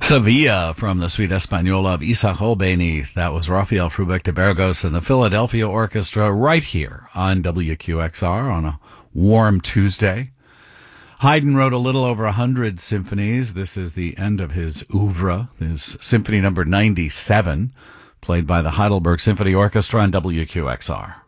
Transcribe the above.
Sevilla from the Suite Española of Isaac Holbeni. That was Rafael Frubeck de Burgos and the Philadelphia Orchestra right here on WQXR on a warm Tuesday. Haydn wrote a little over 100 symphonies. This is the end of his oeuvre, his symphony number 97, played by the Heidelberg Symphony Orchestra on WQXR.